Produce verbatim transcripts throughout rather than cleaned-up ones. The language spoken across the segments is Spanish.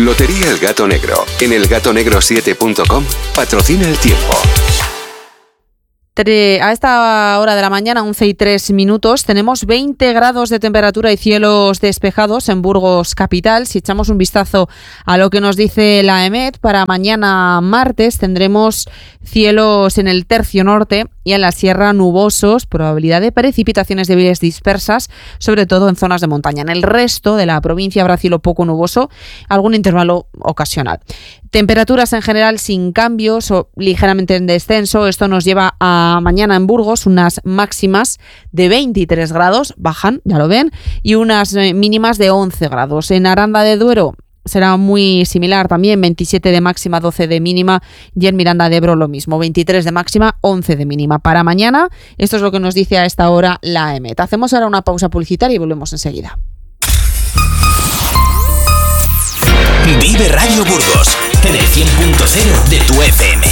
Lotería El Gato Negro, en el gato negro siete punto com, patrocina el tiempo. A esta hora de la mañana, once y tres minutos, tenemos veinte grados de temperatura y cielos despejados en Burgos capital. Si echamos un vistazo a lo que nos dice la EMET, para mañana martes tendremos cielos en el tercio norte y en la sierra nubosos, probabilidad de precipitaciones débiles dispersas, sobre todo en zonas de montaña. En el resto de la provincia habrá cielo poco nuboso, algún intervalo ocasional. Temperaturas en general sin cambios o ligeramente en descenso. Esto nos lleva a mañana en Burgos unas máximas de veintitrés grados, bajan, ya lo ven, y unas mínimas de once grados. En Aranda de Duero será muy similar también, veintisiete de máxima, doce de mínima, y en Miranda de Ebro lo mismo, veintitrés de máxima, once de mínima. Para mañana, esto es lo que nos dice a esta hora la EMET. Hacemos ahora una pausa publicitaria y volvemos enseguida. Vive Radio Burgos, en el cien punto cero de tu F M.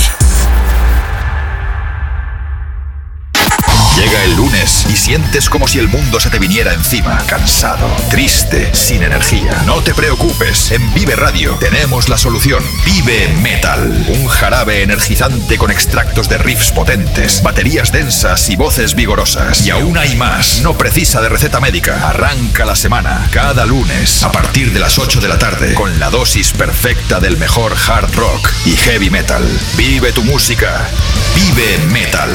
Llega el lunes y sientes como si el mundo se te viniera encima. Cansado, triste, sin energía. No te preocupes, en Vive Radio tenemos la solución. Vive Metal, un jarabe energizante con extractos de riffs potentes, baterías densas y voces vigorosas. Y aún hay más, no precisa de receta médica. Arranca la semana, cada lunes, a partir de las ocho de la tarde, con la dosis perfecta del mejor hard rock y heavy metal. Vive tu música, Vive Metal.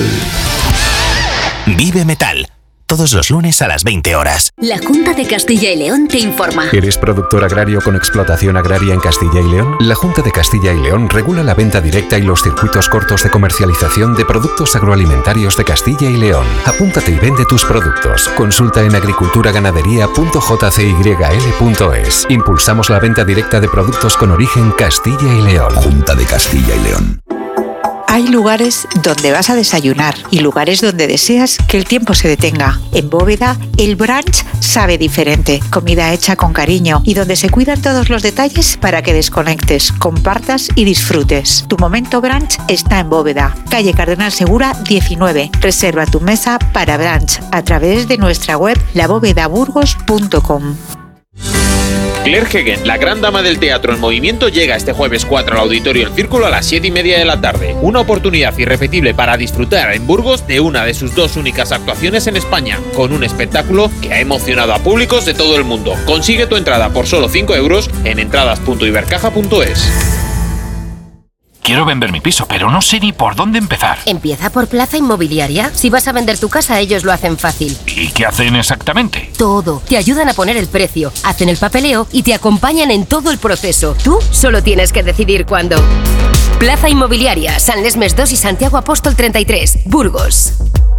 Vive Metal, todos los lunes a las veinte horas. La Junta de Castilla y León te informa. ¿Eres productor agrario con explotación agraria en Castilla y León? La Junta de Castilla y León regula la venta directa y los circuitos cortos de comercialización de productos agroalimentarios de Castilla y León. Apúntate y vende tus productos. Consulta en agriculturaganadería punto j c y l punto es. Impulsamos la venta directa de productos con origen Castilla y León. Junta de Castilla y León. Hay lugares donde vas a desayunar y lugares donde deseas que el tiempo se detenga. En Bóveda, el brunch sabe diferente. Comida hecha con cariño y donde se cuidan todos los detalles para que desconectes, compartas y disfrutes. Tu momento brunch está en Bóveda, calle Cardenal Segura diecinueve. Reserva tu mesa para brunch a través de nuestra web la bóveda burgos punto com. Claire Hegen, la gran dama del teatro en movimiento, llega este jueves cuatro al Auditorio El Círculo a las siete y media de la tarde. Una oportunidad irrepetible para disfrutar en Burgos de una de sus dos únicas actuaciones en España, con un espectáculo que ha emocionado a públicos de todo el mundo. Consigue tu entrada por solo cinco euros en entradas punto ibercaja punto es. Quiero vender mi piso, pero no sé ni por dónde empezar. Empieza por Plaza Inmobiliaria. Si vas a vender tu casa, ellos lo hacen fácil. ¿Y qué hacen exactamente? Todo. Te ayudan a poner el precio, hacen el papeleo y te acompañan en todo el proceso. Tú solo tienes que decidir cuándo. Plaza Inmobiliaria, San Lesmes dos y Santiago Apóstol treinta y tres, Burgos.